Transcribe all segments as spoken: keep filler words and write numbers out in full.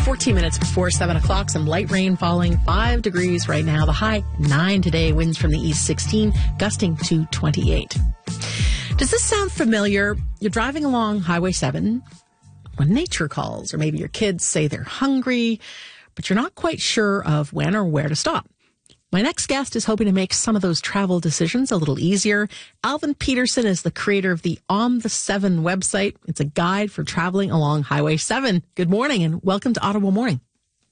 fourteen minutes before seven o'clock. Some light rain falling, five degrees right now. The high nine today. Winds from the east sixteen, gusting to twenty-eight. Does this sound familiar? You're driving along Highway seven when nature calls, or maybe your kids say they're hungry, but you're not quite sure of when or where to stop. My next guest is hoping to make some of those travel decisions a little easier. Alvin Peterson is the creator of the On the Seven website. It's a guide for traveling along Highway seven. Good morning and welcome to Ottawa Morning.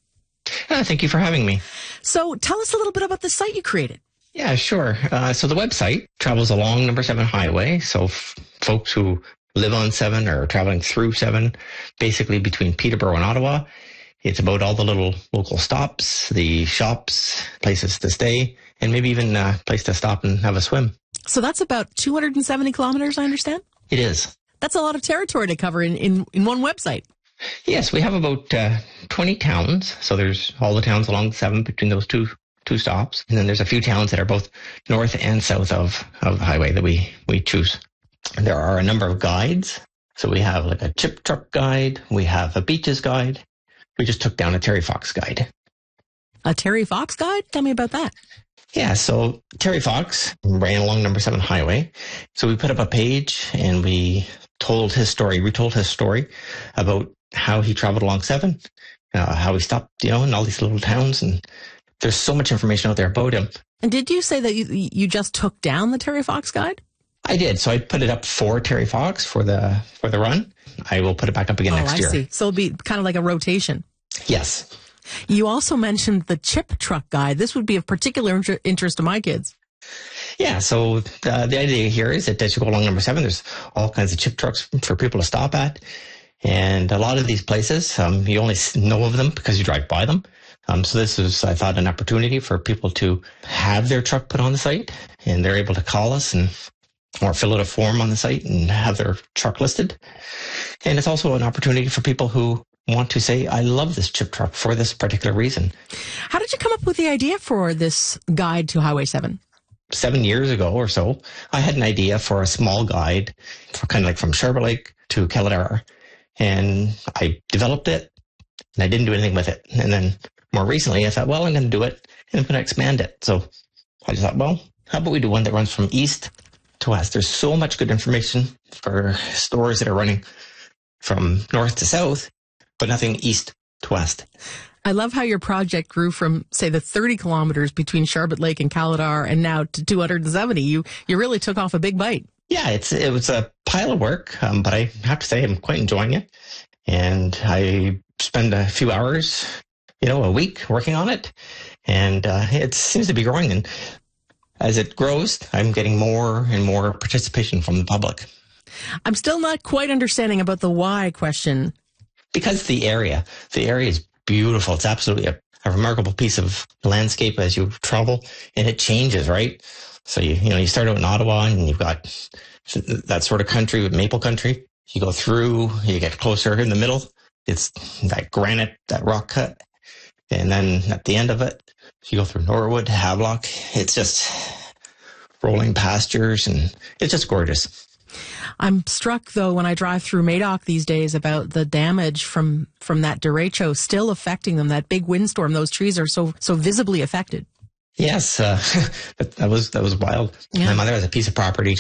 Uh, thank you for having me. So tell us a little bit about the site you created. Yeah, sure. Uh, so the website travels along number seven highway. So f- folks who live on seven or are traveling through seven, basically between Peterborough and Ottawa. It's about all the little local stops, the shops, places to stay, and maybe even a place to stop and have a swim. So that's about two hundred seventy kilometers, I understand? It is. That's a lot of territory to cover in, in, in one website. Yes, we have about uh, twenty towns. So there's all the towns along seven between those two two stops. And then there's a few towns that are both north and south of, of the highway that we, we choose. And there are a number of guides. So we have like a chip truck guide. We have a beaches guide. We just took down a Terry Fox guide. A Terry Fox guide? Tell me about that. Yeah, so Terry Fox ran along number seven highway. So we put up a page and we told his story, retold his story about how he traveled along seven, uh, how he stopped, you know, in all these little towns. And there's so much information out there about him. And did you say that you, you just took down the Terry Fox guide? I did. So I put it up for Terry Fox for the for the run. I will put it back up again oh, next I year. See. So it'll be kind of like a rotation. Yes. You also mentioned the chip truck guide. This would be of particular inter- interest to my kids. Yeah, so the, the idea here is that as you go along number seven, there's all kinds of chip trucks for people to stop at. And a lot of these places, um, you only know of them because you drive by them. Um, so this is, I thought, an opportunity for people to have their truck put on the site, and they're able to call us and or fill out a form on the site and have their truck listed. And it's also an opportunity for people who want to say, I love this chip truck for this particular reason. How did you come up with the idea for this guide to Highway seven? Seven years ago or so, I had an idea for a small guide, for kind of like from Sherbrooke Lake to Kelladar. And I developed it, and I didn't do anything with it. And then more recently, I thought, well, I'm going to do it, and I'm going to expand it. So I just thought, well, how about we do one that runs from east to west? There's so much good information for stores that are running from north to south, but nothing east to west. I love how your project grew from, say, the thirty kilometers between Sherbrooke Lake and Kelladar and now to two hundred seventy. You you really took off a big bite. Yeah, it's it was a pile of work, um, but I have to say I'm quite enjoying it. And I spend a few hours, you know, a week working on it. And uh, it seems to be growing. And as it grows, I'm getting more and more participation from the public. I'm still not quite understanding about the why question. Because the area, the area is beautiful. It's absolutely a, a remarkable piece of landscape as you travel, and it changes, right? So you you know you start out in Ottawa, and you've got that sort of country with maple country. You go through, you get closer in the middle. It's that granite, that rock cut, and then at the end of it, you go through Norwood, Havelock. It's just rolling pastures, and it's just gorgeous. I'm struck, though, when I drive through Madoc these days about the damage from, from that derecho still affecting them, that big windstorm. Those trees are so so visibly affected. Yes, uh, that was that was wild. Yeah. My mother has a piece of property